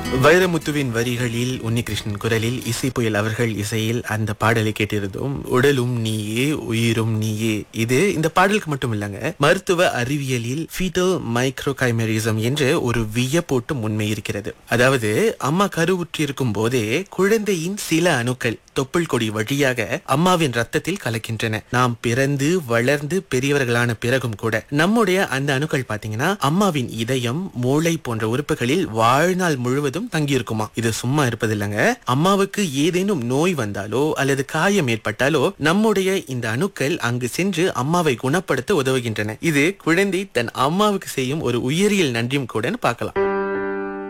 வைரமுத்துவின் வரிகளில் உன்னிகிருஷ்ணன் குரலில் இசை புயல் அவர்கள் இசையில் அந்த பாடலை கேட்டிருந்தோம். உடலும் நீயே உயிரும் நீயே. இது இந்த பாடலுக்கு மட்டும் இல்லங்க, மருத்துவ அறிவியலில் ஃபீட்டல் மைக்ரோகைமெரிசம் என்ற ஒரு வியப்பூட்டும் உண்மை இருக்கிறது. அதாவது அம்மா கருவுற்றிருக்கும் போதே குழந்தையின் சில அணுக்கள் தொப்புள் கொடி வழியாக அம்மாவின் ரத்தத்தில் கலக்கின்றன. நாம் பிறந்து வளர்ந்து பெரியவர்களான பிறகும் கூட நம்முடைய அந்த அணுக்கள் பாத்தீங்கன்னா அம்மாவின் இதயம், மூளை போன்ற உறுப்புகளில் வாழ்நாள் முழுவதும் தங்கியிருக்குமா. இது சும்மா இருப்பதில்லைங்க. அம்மாவுக்கு ஏதேனும் நோய் வந்தாலோ அல்லது காயம் ஏற்பட்டாலோ நம்முடைய இந்த அணுக்கள் அங்கு சென்று அம்மாவை குணப்படுத்த உதவுகின்றன. இது குழந்தை தன் அம்மாவுக்கு செய்யும் ஒரு உயிரியல் நன்றியும் கூட பார்க்கலாம்.